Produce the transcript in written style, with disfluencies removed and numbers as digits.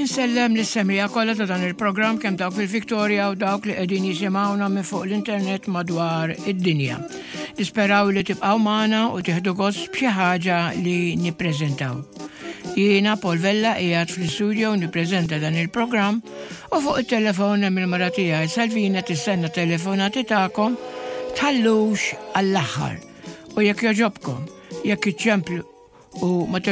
insellem lis-semija kollha ta' dan il-programm kemm dawk fil-Viktorja u dawk li qegħdin jisimgħuna minn fuq l-internet madwar id-dinja. Nisperaw li tibqgħu magħna u tieħdu gost b'xi ħaġa li nippreżentaw. Jiena Paul Vella qiegħed fl-istudio nippreżenta dan il-programm u fuq it-telefon hemm il-mara tiegħi Salvina tistenna telefonati tagħkom tħallux għall-aħħar. U jekk jogħġobkom, jekk iċċemplu u ma